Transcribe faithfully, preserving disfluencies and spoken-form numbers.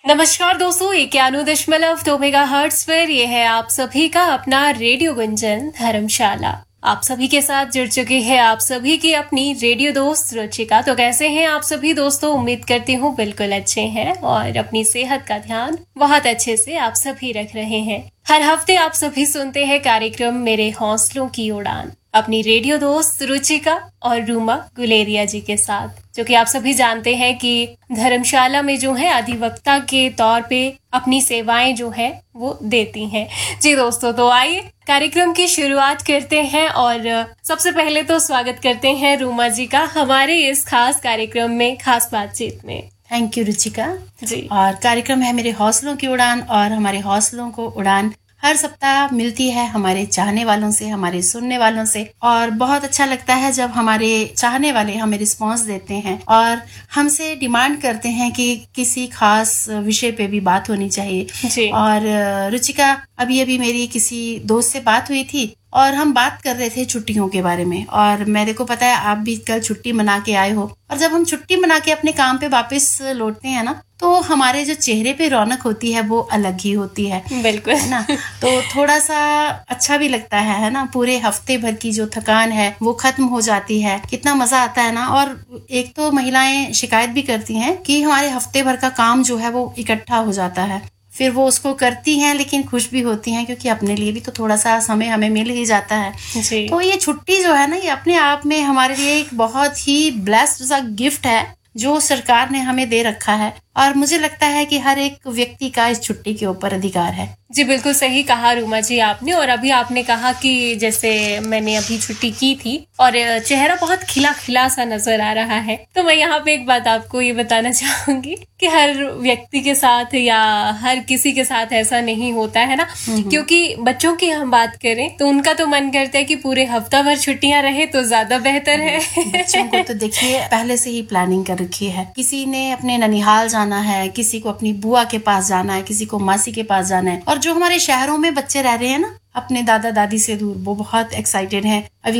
नमस्कार दोस्तों, इक्यानवे दशमलव दो मेगा हर्ट्ज पर ये है आप सभी का अपना रेडियो गुंजन धर्मशाला। आप सभी के साथ जुड़ चुके हैं आप सभी की अपनी रेडियो दोस्त रुचिका। तो कैसे हैं आप सभी दोस्तों? उम्मीद करती हूँ बिल्कुल अच्छे हैं और अपनी सेहत का ध्यान बहुत अच्छे से आप सभी रख रहे हैं। हर हफ्ते आप सभी सुनते हैं कार्यक्रम मेरे हौसलों की उड़ान अपनी रेडियो दोस्त रुचिका और रूमा गुलेरिया जी के साथ, जो कि आप सभी जानते हैं कि धर्मशाला में जो है अधिवक्ता के तौर पे अपनी सेवाएं जो है वो देती हैं। जी दोस्तों, तो आइए कार्यक्रम की शुरुआत करते हैं और सबसे पहले तो स्वागत करते हैं रूमा जी का हमारे इस खास कार्यक्रम में, खास बातचीत में। थैंक यू रुचिका जी। और कार्यक्रम है मेरे हौसलों की उड़ान और हमारे हौसलों को उड़ान हर सप्ताह मिलती है हमारे चाहने वालों से, हमारे सुनने वालों से। और बहुत अच्छा लगता है जब हमारे चाहने वाले हमें रिस्पांस देते हैं और हमसे डिमांड करते हैं कि किसी खास विषय पे भी बात होनी चाहिए जी। और रुचिका, अभी अभी मेरी किसी दोस्त से बात हुई थी और हम बात कर रहे थे छुट्टियों के बारे में। और मेरे को पता है आप भी कल छुट्टी मना के आए हो, और जब हम छुट्टी मना के अपने काम पे वापस लौटते हैं ना, तो हमारे जो चेहरे पे रौनक होती है वो अलग ही होती है। बिल्कुल, है ना। तो थोड़ा सा अच्छा भी लगता है है ना। पूरे हफ्ते भर की जो थकान है वो खत्म हो जाती है। कितना मजा आता है ना। और एक तो महिलाएं शिकायत भी करती हैं कि हमारे हफ्ते भर का काम जो है वो इकट्ठा हो जाता है, फिर वो उसको करती हैं लेकिन खुश भी होती हैं क्योंकि अपने लिए भी तो थोड़ा सा समय हमें मिल ही जाता है। जी। तो ये छुट्टी जो है ना, ये अपने आप में हमारे लिए एक बहुत ही ब्लेस्ड सा गिफ्ट है जो सरकार ने हमें दे रखा है। और मुझे लगता है कि हर एक व्यक्ति का इस छुट्टी के ऊपर अधिकार है। जी बिल्कुल सही कहा रूमा जी आपने। और अभी आपने कहा कि जैसे मैंने अभी छुट्टी की थी और चेहरा बहुत खिला खिला सा नजर आ रहा है, तो मैं यहाँ पे एक बात आपको ये बताना चाहूंगी कि हर व्यक्ति के साथ या हर किसी के साथ ऐसा नहीं होता है ना। क्योंकि बच्चों की हम बात करें तो उनका तो मन करता है कि पूरे हफ्ता भर छुट्टियां रहे तो ज्यादा बेहतर है। बच्चों को तो देखिए पहले से ही प्लानिंग कर रखी है। किसी ने अपने ननिहाल जाना है, किसी को अपनी बुआ के पास जाना है, किसी को मासी के पास जाना है। और जो हमारे शहरों में बच्चे रह रहे हैं ना अपने दादा दादी से दूर, वो बहुत एक्साइटेड हैं। अभी